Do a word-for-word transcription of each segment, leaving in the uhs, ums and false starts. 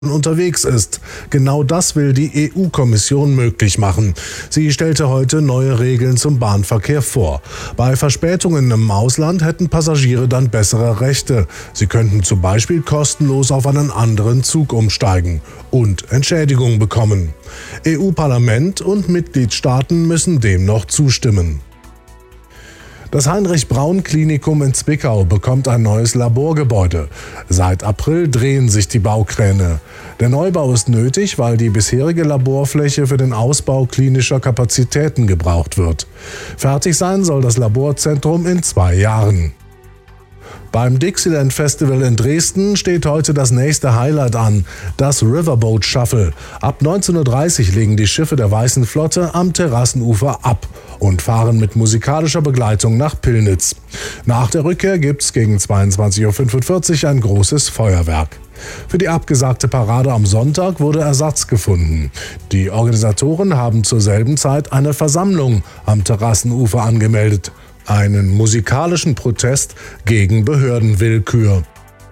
unterwegs ist. Genau das will die E U-Kommission möglich machen. Sie stellte heute neue Regeln zum Bahnverkehr vor. Bei Verspätungen im Ausland hätten Passagiere dann bessere Rechte. Sie könnten zum Beispiel kostenlos auf einen anderen Zug umsteigen und Entschädigung bekommen. E U-Parlament und Mitgliedstaaten müssen dem noch zustimmen. Das Heinrich-Braun-Klinikum in Zwickau bekommt ein neues Laborgebäude. Seit April drehen sich die Baukräne. Der Neubau ist nötig, weil die bisherige Laborfläche für den Ausbau klinischer Kapazitäten gebraucht wird. Fertig sein soll das Laborzentrum in zwei Jahren. Beim Dixieland Festival in Dresden steht heute das nächste Highlight an, das Riverboat Shuffle. Ab neunzehn Uhr dreißig legen die Schiffe der Weißen Flotte am Terrassenufer ab und fahren mit musikalischer Begleitung nach Pillnitz. Nach der Rückkehr gibt's gegen zweiundzwanzig Uhr fünfundvierzig ein großes Feuerwerk. Für die abgesagte Parade am Sonntag wurde Ersatz gefunden. Die Organisatoren haben zur selben Zeit eine Versammlung am Terrassenufer angemeldet. Einen musikalischen Protest gegen Behördenwillkür.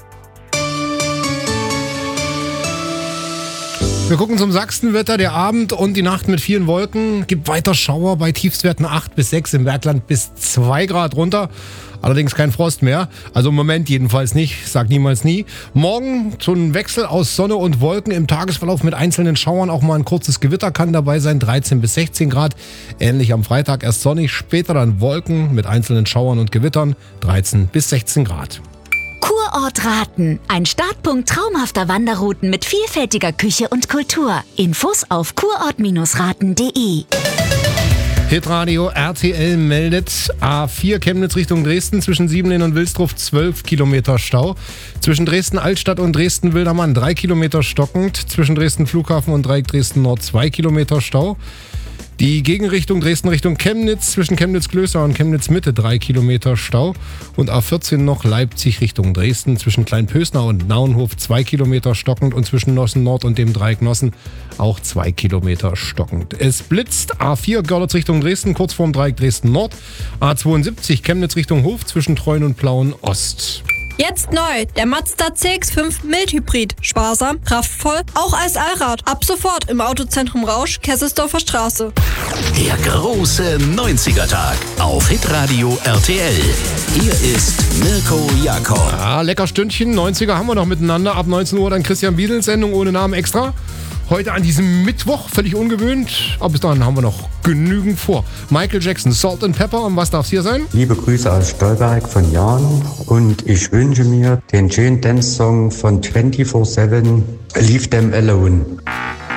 Wir gucken zum Sachsenwetter. Der Abend und die Nacht mit vielen Wolken. Gibt weiter Schauer bei Tiefstwerten acht bis sechs, im Bergland bis zwei Grad runter. Allerdings kein Frost mehr. Also im Moment jedenfalls nicht. Sag niemals nie. Morgen so ein Wechsel aus Sonne und Wolken im Tagesverlauf mit einzelnen Schauern. Auch mal ein kurzes Gewitter kann dabei sein. dreizehn bis sechzehn Grad. Ähnlich am Freitag erst sonnig. Später dann Wolken mit einzelnen Schauern und Gewittern. dreizehn bis sechzehn Grad. Kurort Raten. Ein Startpunkt traumhafter Wanderrouten mit vielfältiger Küche und Kultur. Infos auf kurort raten punkt de. Hitradio R T L meldet A vier Chemnitz Richtung Dresden zwischen Siebenlehn und Wilsdruff zwölf Kilometer Stau. Zwischen Dresden-Altstadt und Dresden-Wildermann drei Kilometer stockend. Zwischen Dresden-Flughafen und Dreieck Dresden-Nord zwei Kilometer Stau. Die Gegenrichtung Dresden Richtung Chemnitz zwischen Chemnitz-Klöster und Chemnitz-Mitte drei Kilometer Stau. Und A vierzehn noch Leipzig Richtung Dresden zwischen Kleinpösner und Nauenhof zwei Kilometer stockend und zwischen Nossen Nord und dem Dreieck Nossen auch zwei Kilometer stockend. Es blitzt. A vier Görlitz Richtung Dresden kurz vorm Dreieck Dresden Nord. A zweiundsiebzig Chemnitz Richtung Hof zwischen Treuen und Plauen Ost. Jetzt neu, der Mazda C X fünf Mildhybrid. Sparsam, kraftvoll, auch als Allrad. Ab sofort im Autozentrum Rausch, Kesselsdorfer Straße. Der große neunziger-Tag auf Hitradio R T L. Hier ist Mirko Jakob. Ah, lecker Stündchen, neunziger haben wir noch miteinander. Ab neunzehn Uhr dann Christian Biedels Sendung ohne Namen extra. Heute an diesem Mittwoch, völlig ungewöhnt, aber bis dahin haben wir noch genügend vor. Michael Jackson, Salt and Pepper, und was darf's hier sein? Liebe Grüße aus Stolberg von Jan und ich wünsche mir den schönen Dance-Song von vierundzwanzig sieben, Leave Them Alone.